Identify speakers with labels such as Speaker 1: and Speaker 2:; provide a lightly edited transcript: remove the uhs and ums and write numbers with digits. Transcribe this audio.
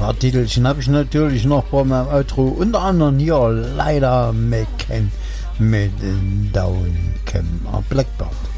Speaker 1: Titelchen habe ich natürlich noch bei meinem Outro, unter anderem hier leider McCann mit Down Cam Blackbird.